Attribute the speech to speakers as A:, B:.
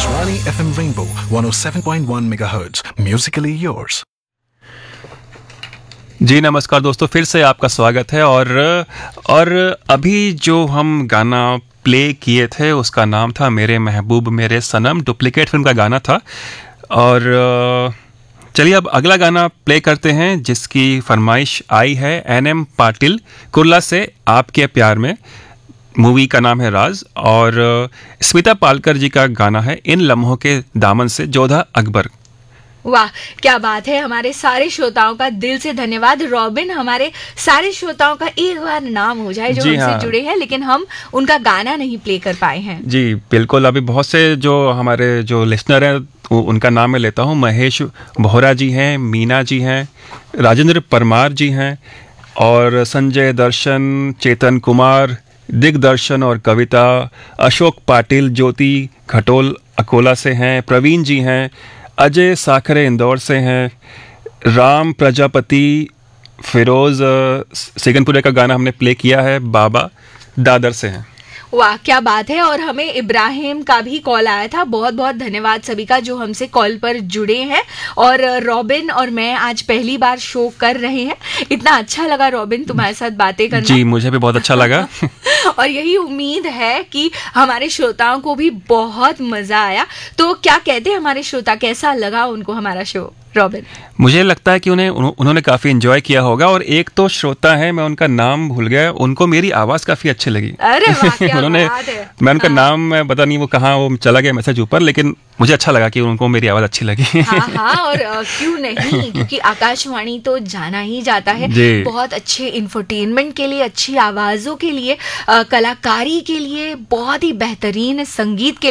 A: Akashvani FM Rainbow 107.1 MHz. Musically yours.
B: जी नमस्कार दोस्तों, फिर से आपका स्वागत है। और अभी जो हम गाना प्ले किए थे उसका नाम था मेरे महबूब मेरे सनम, डुप्लीकेट फिल्म का गाना था। और चलिए अब अगला गाना प्ले करते हैं जिसकी फरमाइश आई है NM पाटिल कुर्ला से, आपके प्यार में। मूवी का नाम है राज और स्मिता पालकर जी का गाना है इन लम्हों के दामन से, जोधा अकबर।
C: वाह क्या बात है। हमारे सारे श्रोताओं का दिल से धन्यवाद। रॉबिन, हमारे सारे श्रोताओं का एक बार नाम हो जाए जो हमसे जुड़े हैं, लेकिन हम उनका गाना नहीं प्ले कर पाए हैं।
B: जी बिल्कुल, अभी बहुत से जो हमारे जो लिसनर हैं उनका नाम मैं लेता हूँ। महेश बोहरा जी हैं, मीना जी हैं, राजेंद्र परमार जी हैं, और संजय दर्शन, चेतन कुमार, दिग्दर्शन और कविता, अशोक पाटिल, ज्योति खटोल अकोला से हैं, प्रवीण जी हैं, अजय साखरे इंदौर से हैं, राम प्रजापति, फिरोज सिगनपुरे का गाना हमने प्ले किया है, बाबा दादर से हैं।
C: वाह क्या बात है। और हमें इब्राहिम का भी कॉल आया था। बहुत बहुत धन्यवाद सभी का जो हमसे कॉल पर जुड़े हैं। और रॉबिन और मैं आज पहली बार शो कर रहे हैं। इतना अच्छा लगा रॉबिन तुम्हारे साथ बातें करना।
B: जी मुझे भी बहुत अच्छा लगा।
C: और यही उम्मीद है कि हमारे श्रोताओं को भी बहुत मजा आया। तो क्या कहते हैं हमारे श्रोता, कैसा लगा उनको हमारा शो रॉबिन?
B: मुझे लगता है कि उन्होंने काफी एंजॉय किया होगा। और एक तो श्रोता है, मैं उनका नाम भूल गया, उनको मेरी आवाज काफी अच्छी लगी।
C: अरे वाह क्या
B: उन्होंने
C: बात है।
B: मैं उनका नाम पता नहीं वो कहाँ वो चला गया मैसेज ऊपर, लेकिन मुझे अच्छा लगा कि उनको मेरी आवाज अच्छी लगी।
C: हाँ और क्यों नहीं, क्योंकि आकाशवाणी तो जाना ही जाता है बहुत अच्छे इंफरटेनमेंट के लिए, अच्छी आवाजों के लिए, कलाकारी के लिए, बहुत ही बेहतरीन संगीत के